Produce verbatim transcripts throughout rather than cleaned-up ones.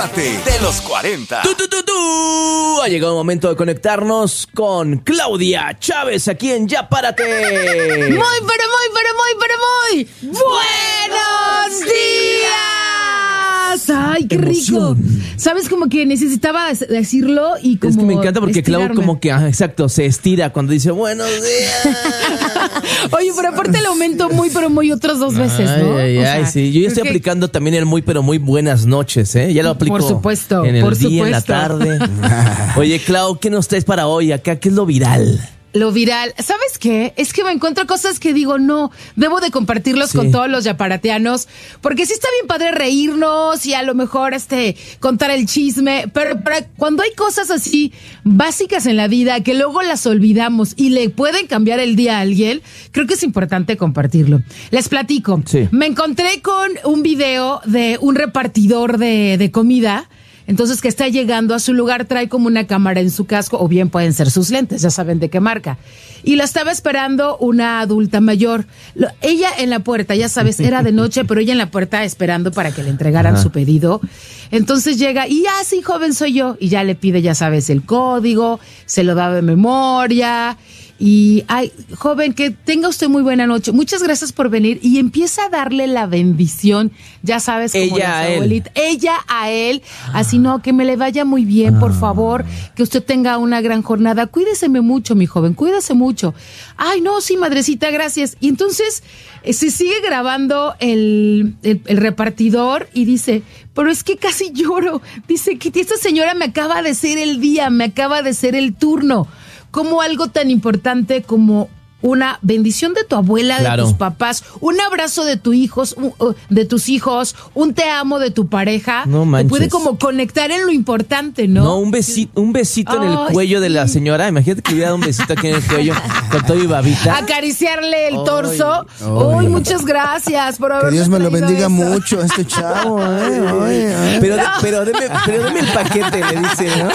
Párate de los cuarenta. ¡Tú, tú, tú, tú! Ha llegado el momento de conectarnos con Claudia Chávez aquí en Ya Párate. Muy, pero muy, pero muy, pero muy buenos días. Ay, qué Emoción. rico. Sabes, como que necesitaba decirlo y como Es que me encanta porque Clau estirarme. como que, ah, exacto, se estira cuando dice buenos días. Oye, pero aparte el aumento muy, pero muy otras dos veces, ¿no? Ay, ay, O sea, ay, sí. Yo ya estoy creo que- aplicando también el muy, pero muy buenas noches, ¿eh? Ya lo aplico. Por supuesto, En el por día, en la supuesto. tarde. Oye, Clau, ¿qué nos traes para hoy acá? ¿Qué es lo viral? Lo viral, ¿sabes qué? Es que me encuentro cosas que digo, no, debo de compartirlos Sí. con todos los yaparateanos, porque sí está bien padre reírnos y a lo mejor este contar el chisme, pero, pero cuando hay cosas así básicas en la vida que luego las olvidamos y le pueden cambiar el día a alguien, creo que es importante compartirlo. Les platico. Sí. Me encontré con un video de un repartidor de, de comida. Entonces, que está llegando a su lugar, trae como una cámara en su casco, o bien pueden ser sus lentes, ya saben de qué marca. Y la estaba esperando una adulta mayor. Lo- ella en la puerta, ya sabes, era de noche, pero ella en la puerta esperando para que le entregaran Ajá. su pedido. Entonces llega, y ya, sí, joven, soy yo. Y ya le pide, ya sabes, el código, se lo da de memoria. Y, ay, joven, que tenga usted muy buena noche. Muchas gracias por venir. Y empieza a darle la bendición, ya sabes, como Ella las a él. abuelitas. Ella a él, así no, que me le vaya muy bien, por favor, que usted tenga una gran jornada. Cuídeseme mucho, mi joven, cuídese mucho. Ay, no, sí, madrecita, gracias. Y entonces eh, se sigue grabando el, el, el repartidor y dice, pero es que casi lloro. Dice que esta señora me acaba de ser el día, me acaba de ser el turno. Como algo tan importante como una bendición de tu abuela, Claro. de tus papás, un abrazo de tus hijos, un- uh, de tus hijos, un te amo de tu pareja, No te manches. puede como conectar en lo importante, ¿no? No, un besito, un besito en el Ay, cuello de la sí. señora. Imagínate que le hubiera dado un besito aquí en el cuello con todo y babita. Acariciarle el Ay, torso. ay. Uy, muchas gracias por Que haberme Dios me lo traído bendiga eso. mucho a este chavo, ¿eh? Ay, ay. Pero, de- pero, deme, pero deme el paquete, le dice, ¿no?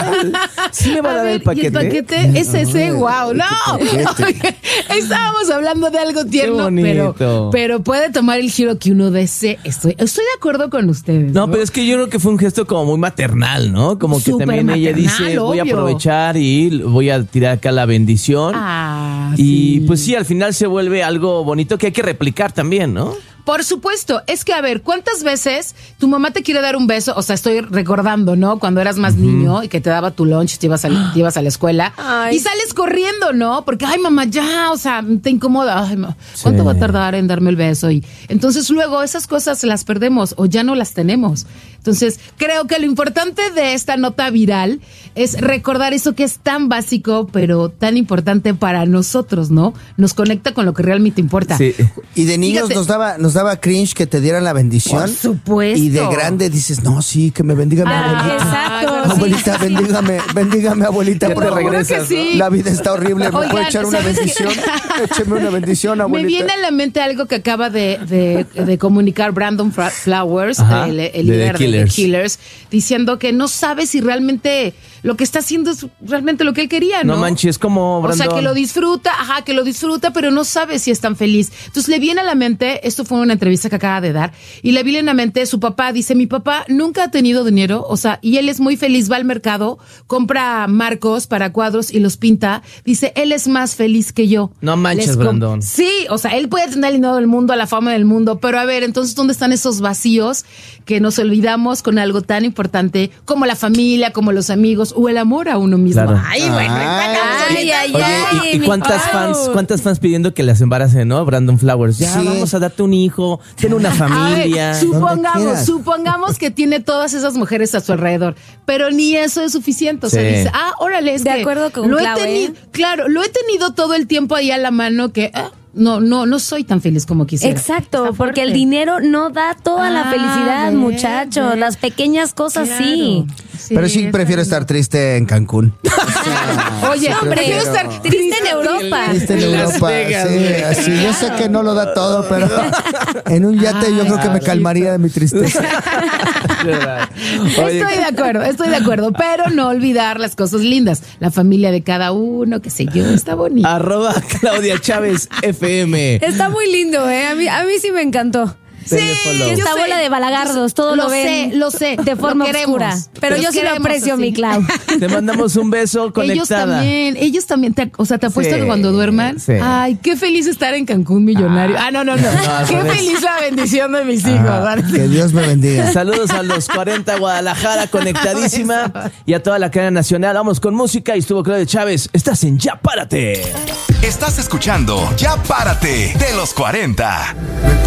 Sí me va a, A dar ver, el paquete. ¿y el paquete es ese? Wow, no. paquete. Estábamos hablando de algo tierno, bonito. pero, pero puede tomar el giro que uno desee. Estoy, estoy de acuerdo con ustedes. No, pero es que yo creo que fue un gesto como muy maternal, ¿no? Como que Súper también ella maternal, dice, voy a obvio. aprovechar y voy a tirar acá la bendición. Ah, y sí. pues sí, al final se vuelve algo bonito que hay que replicar también, ¿no? Por supuesto, es que a ver, ¿cuántas veces tu mamá te quiere dar un beso? O sea, estoy recordando, ¿no? Cuando eras más niño y que te daba tu lunch, te ibas a, te ibas a la escuela Ay. y sales corriendo, ¿no? Porque, ay, mamá, ya, o sea, te incomoda. Ay, ma, ¿cuánto Sí. va a tardar en darme el beso? Y entonces luego esas cosas las perdemos o ya no las tenemos. Entonces, creo que lo importante de esta nota viral es recordar eso que es tan básico, pero tan importante para nosotros, ¿no? Nos conecta con lo que realmente importa. Sí. Y de niños Fíjate. nos daba, nos daba cringe que te dieran la bendición. Por supuesto. Y de grande dices, no, sí, que me bendiga mi Ah, abuelita. exacto. Ay, sí, Abuelita, sí, sí. bendígame, bendígame, abuelita. Ya por te favor. regresas, que sí. La vida está horrible, ¿me Oigan, puede echar una ¿sabes qué? bendición? Écheme una bendición, Me abuelita. viene a la mente algo que acaba de, de- de comunicar Brandon Fra- Flowers, Ajá, el, el de The líder de The Killers. Killers, diciendo que no sabe si realmente lo que está haciendo es realmente lo que él quería, ¿no? No manches, como O sea, Brandon. que lo disfruta, ajá, que lo disfruta, pero no sabe si es tan feliz. Entonces le viene a la mente, esto fue una entrevista que acaba de dar, y le viene a la mente su papá, dice, mi papá nunca ha tenido dinero, o sea, y él es muy feliz, va al mercado, compra marcos para cuadros y los pinta, dice, él es más feliz que yo. No manches, Les com- Brandon. Sí, o sea, él puede tener el dinero del mundo, la fama del mundo, pero a ver, entonces, ¿dónde están esos vacíos que nos olvidamos con algo tan importante como la familia, como los amigos o el amor a uno mismo? Claro. Ay, bueno, Ay, ay, Oye, ay, ¿y, y mi cuántas Pau. fans, cuántas fans pidiendo que las embaracen, ¿no? Brandon Flowers. Ya, Sí. vamos a darte un hijo, ten una A ver, familia. supongamos, quieras. supongamos que tiene todas esas mujeres a su alrededor, pero ni eso es suficiente. O sea, Sí. dice, ah, órale, es De que acuerdo con lo he Clau, tenido, ¿eh? claro, lo he tenido todo el tiempo ahí a la mano que ah, no, no, no soy tan feliz como quisiera. Exacto, Está porque el fuerte. dinero no da toda la Ah, felicidad, ve, muchachos. ve. Las pequeñas cosas Claro. sí. Pero sí está prefiero bien. estar triste en Cancún. Oye, No, hombre, prefiero estar triste en Europa. Triste en En Las Europa. Vegas, Sí, güey. así. Yo sé que no lo da todo, pero en un yate yo creo que me calmaría de mi tristeza. Oye, Estoy de acuerdo, estoy de acuerdo, pero no olvidar las cosas lindas, la familia de cada uno, qué sé yo, está bonito. arroba Claudia Chávez F M. Está muy lindo, ¿eh? A mí, a mí sí me encantó. Denle follow. Que esta yo sé. bola de balagardos, todo lo, Lo ven sé, lo sé. de forma Lo queremos. oscura. Pero Los yo sí lo queremos aprecio, así. mi Clau. Te mandamos un beso conectada. Ellos también, ellos también, te, o sea, te apuesto Sí, que cuando duerman, sí. ay, qué feliz estar en Cancún millonario. Ah, no, no, no. al Qué revés. feliz la bendición de mis hijos. ¿vale? Que Dios me bendiga. Saludos a los cuarenta Guadalajara, conectadísima. Y a toda la cadena nacional. Vamos con música y estuvo Claudia Chávez. Estás en Ya Párate. Estás escuchando Ya Párate de los cuarenta.